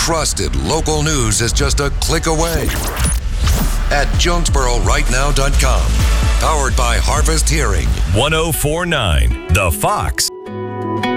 trusted local news is just a click away at JonesboroRightNow.com. Powered by Harvest Hearing. 1049 The Fox.